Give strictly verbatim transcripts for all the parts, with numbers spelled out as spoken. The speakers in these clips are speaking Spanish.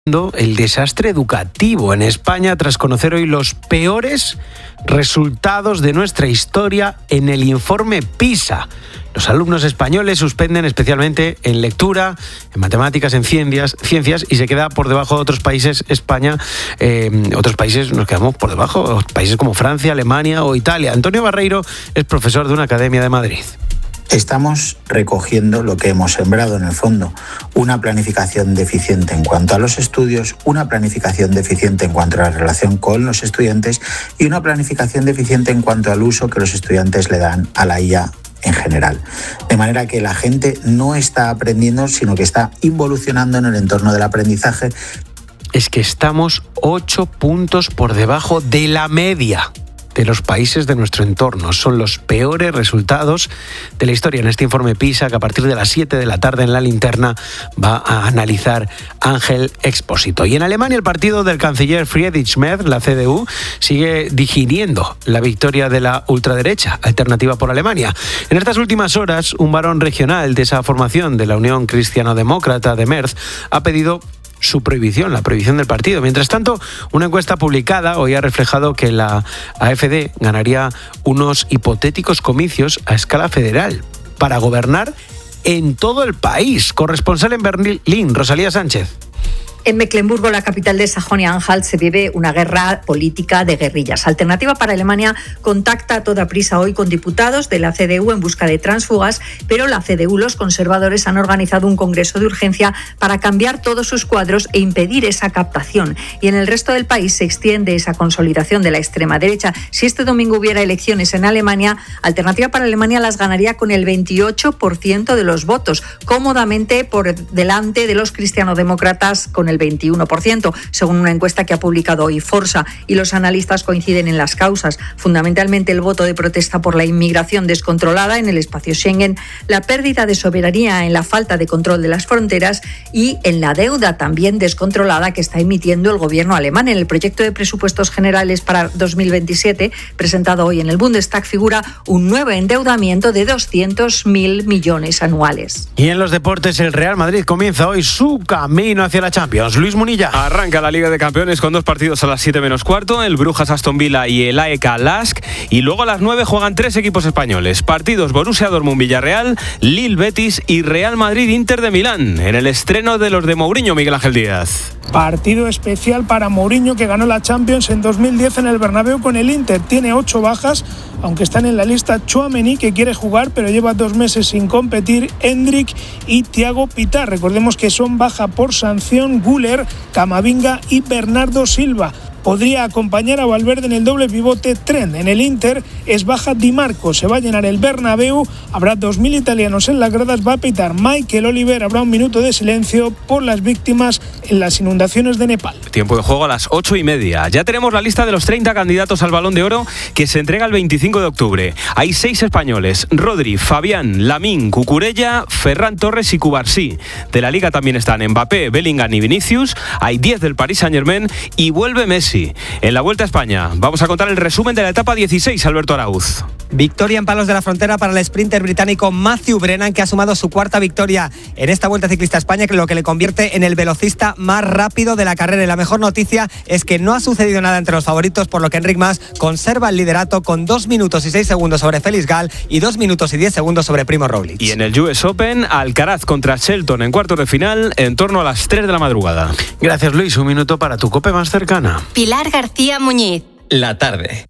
El desastre educativo en España tras conocer hoy los peores resultados de nuestra historia en el informe PISA. Los alumnos españoles suspenden especialmente en lectura, en matemáticas, en ciencias, ciencias y se queda por debajo de otros países. España, eh, otros países nos quedamos por debajo, países como Francia, Alemania o Italia. Antonio Barreiro es profesor de una academia de Madrid. Estamos recogiendo lo que hemos sembrado en el fondo, una planificación deficiente en cuanto a los estudios, una planificación deficiente en cuanto a la relación con los estudiantes y una planificación deficiente en cuanto al uso que los estudiantes le dan a la I A en general. De manera que la gente no está aprendiendo, sino que está involucionando en el entorno del aprendizaje. Es que estamos ocho puntos por debajo de la media de los países de nuestro entorno. Son los peores resultados de la historia en este informe PISA que a partir de las siete de la tarde en La Linterna va a analizar Ángel Expósito. Y en Alemania el partido del canciller Friedrich Merz, la C D U, sigue digiriendo la victoria de la ultraderecha, Alternativa por Alemania. En estas últimas horas, un varón regional de esa formación de la Unión Cristiano-Demócrata de Merz ha pedido su prohibición, la prohibición del partido. Mientras tanto, una encuesta publicada hoy ha reflejado que la A F D ganaría unos hipotéticos comicios a escala federal para gobernar en todo el país. Corresponsal en Berlín, Rosalía Sánchez. En Mecklemburgo, la capital de Sajonia-Anhalt, se vive una guerra política de guerrillas. Alternativa para Alemania contacta a toda prisa hoy con diputados de la C D U en busca de tránsfugas, pero la C D U, los conservadores, han organizado un congreso de urgencia para cambiar todos sus cuadros e impedir esa captación. Y en el resto del país se extiende esa consolidación de la extrema derecha. Si este domingo hubiera elecciones en Alemania, Alternativa para Alemania las ganaría con el veintiocho por ciento de los votos, cómodamente por delante de los cristianodemócratas con el veintiuno por ciento, según una encuesta que ha publicado hoy Forsa, y los analistas coinciden en las causas, fundamentalmente el voto de protesta por la inmigración descontrolada en el espacio Schengen, la pérdida de soberanía en la falta de control de las fronteras y en la deuda también descontrolada que está emitiendo el gobierno alemán. En el proyecto de presupuestos generales para dos mil veintisiete, presentado hoy en el Bundestag, figura un nuevo endeudamiento de doscientos mil millones anuales. Y en los deportes, el Real Madrid comienza hoy su camino hacia la Champions. Luis Munilla. Arranca la Liga de Campeones con dos partidos a las siete menos cuarto, el Brujas Aston Villa y el A E K Lask, y luego a las nueve juegan tres equipos españoles, partidos Borussia Dortmund Villarreal, Lille Betis y Real Madrid Inter de Milán, en el estreno de los de Mourinho, Miguel Ángel Díaz. Partido especial para Mourinho, que ganó la Champions en dos mil diez en el Bernabéu con el Inter. Tiene ocho bajas, aunque están en la lista Tchouaméni, que quiere jugar pero lleva dos meses sin competir, Endrick y Thiago Pitá. Recordemos que son baja por sanción Güler, Camavinga y Bernardo Silva. Podría acompañar a Valverde en el doble pivote Trent. En el Inter es baja Di Marco. Se va a llenar el Bernabéu. Habrá dos mil italianos en las gradas. Va a pitar Michael Oliver. Habrá un minuto de silencio por las víctimas en las inundaciones de Nepal. Tiempo de juego a las ocho y media. Ya tenemos la lista de los treinta candidatos al Balón de Oro que se entrega el veinticinco de octubre. Hay seis españoles: Rodri, Fabián, Lamín, Cucurella, Ferran Torres y Cubarsí. De la Liga también están Mbappé, Bellingham y Vinicius. Hay diez del Paris Saint-Germain y vuelve Messi. En la Vuelta a España vamos a contar el resumen de la etapa dieciséis, Alberto Arauz. Victoria en Palos de la Frontera para el sprinter británico Matthew Brennan, que ha sumado su cuarta victoria en esta Vuelta Ciclista a España, que lo que le convierte en el velocista más rápido de la carrera. Y la mejor noticia es que no ha sucedido nada entre los favoritos, por lo que Enric Mas conserva el liderato con dos minutos y seis segundos sobre Félix Gal y dos minutos y diez segundos sobre Primo Roglic. Y en el U S Open, Alcaraz contra Shelton en cuartos de final, en torno a las tres de la madrugada. Gracias, Luis. Un minuto para tu COPE más cercana. Pilar García Muñiz. La tarde.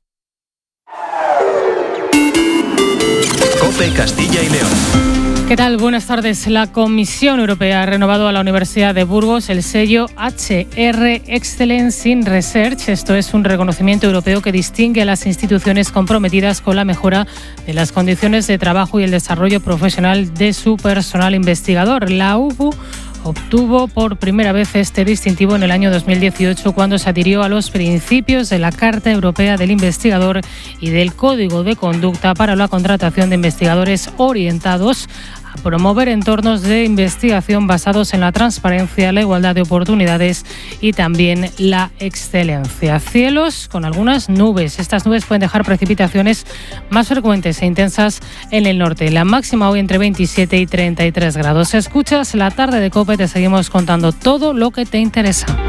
COPE Castilla y León. ¿Qué tal? Buenas tardes. La Comisión Europea ha renovado a la Universidad de Burgos el sello H R Excellence in Research. Esto es un reconocimiento europeo que distingue a las instituciones comprometidas con la mejora de las condiciones de trabajo y el desarrollo profesional de su personal investigador. La U B U obtuvo por primera vez este distintivo en el año dos mil dieciocho, cuando se adhirió a los principios de la Carta Europea del Investigador y del Código de Conducta para la contratación de investigadores orientados a promover entornos de investigación basados en la transparencia, la igualdad de oportunidades y también la excelencia. Cielos con algunas nubes. Estas nubes pueden dejar precipitaciones más frecuentes e intensas en el norte. La máxima hoy entre veintisiete y treinta y tres grados. Escuchas La Tarde de COPE, te seguimos contando todo lo que te interesa.